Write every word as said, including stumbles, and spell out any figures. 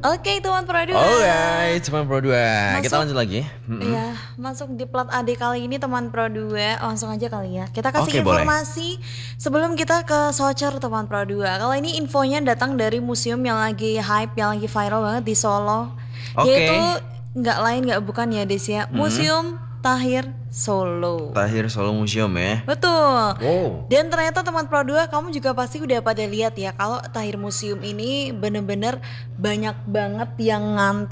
Oke teman Pro dua. Alright teman Pro dua, Masuk. kita lanjut lagi. Iya, masuk di plat A D kali ini teman Pro dua. Langsung aja kali ya. Kita kasih Oke, boleh. informasi sebelum kita ke Socer teman Pro dua. Kalau ini infonya datang dari museum yang lagi hype, yang lagi viral banget di Solo. Oke. Yaitu nggak lain nggak bukan ya Desia, Museum Tahir Solo. Tahir Solo Museum ya. Betul. Wow. Dan ternyata teman Pro dua kamu juga pasti udah pada lihat ya kalau Tahir Museum ini bener-bener banyak banget yang nganter